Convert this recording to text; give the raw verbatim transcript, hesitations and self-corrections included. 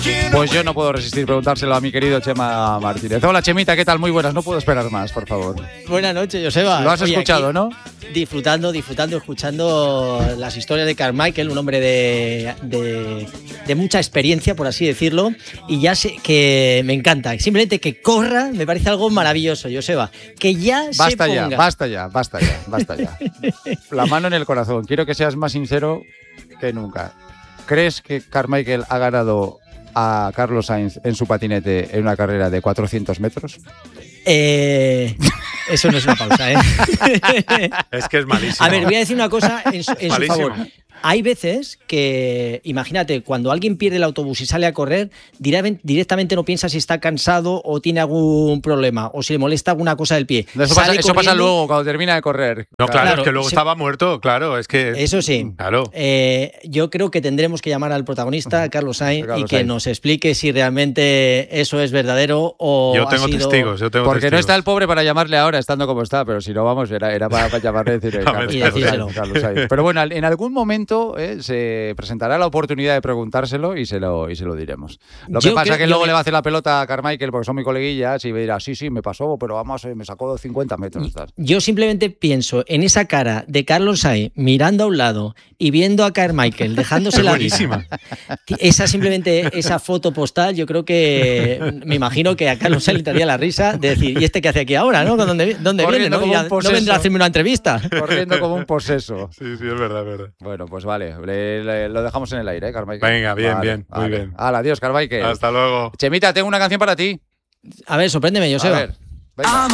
Pues yo no puedo resistir preguntárselo a mi querido Chema Martínez. Hola, Chemita, ¿qué tal? Muy buenas, no puedo esperar más, por favor. Buenas noches, Joseba. Lo has Oye, escuchado, aquí, ¿no? Disfrutando, disfrutando, escuchando las historias de Carmichael, un hombre de, de, de mucha experiencia, por así decirlo, y ya sé que me encanta. Simplemente que corra me parece algo maravilloso, Joseba. Que ya basta se ya, ponga. basta ya, basta ya, basta ya. La mano en el corazón. Quiero que seas más sincero que nunca. ¿Crees que Carmichael ha ganado a Carlos Sainz en su patinete en una carrera de cuatrocientos metros? Eh, eso no es una pausa, ¿eh? Es que es malísimo. A ver, voy a decir una cosa en su, en su Malísimo. favor. Hay veces que, imagínate, cuando alguien pierde el autobús y sale a correr, dire- directamente no piensa si está cansado o tiene algún problema o si le molesta alguna cosa del pie. Eso, Sale pasa, eso pasa corriendo. luego, cuando termina de correr. No, claro, Claro, es que luego sí. estaba muerto, claro, es que... Eso sí. Claro. Eh, yo creo que tendremos que llamar al protagonista, a Carlos Sainz, Carlos y que Sainz. nos explique si realmente eso es verdadero o Yo ha tengo sido... testigos, yo tengo Porque no testigos. está el pobre para llamarle ahora, estando como está, pero si no, vamos, era, era para, para llamarle y decirle, A Carlos, ver, y Carlos decírselo. Sainz, Carlos Sainz. Pero bueno, en algún momento eh, se presentará la oportunidad de preguntárselo y se lo, y se lo diremos. Lo que Yo pasa creo- es que yo luego me- le va a hacer la pelota a Carmichael porque son muy coleguillas y me dirá, sí, sí, me pasó, pero vamos, eh, me sacó cincuenta metros. Estás. Yo simplemente pienso en esa cara de Carlos Sainz mirando a un lado y viendo a Carmichael dejándose Es la buenísima. vida. Esa simplemente, esa foto postal, yo creo que me imagino que a Carlos Sainz le daría la risa de decir, ¿y este qué hace aquí ahora? ¿No? ¿Dónde, dónde viene? Corriendo ¿No? como Y un a- ¿No poseso. vendrá a hacerme una entrevista? Corriendo como un poseso. Sí, sí, es verdad, es verdad. Bueno, pues vale, le- le- lo dejamos en el aire, ¿eh, Carmichael? Venga, bien, Vale, bien, muy vale. bien. Hala, adiós, Carmichael. Hasta luego. Chemita, tengo una canción para ti. A ver, sorpréndeme, A Joseba. ver, venga.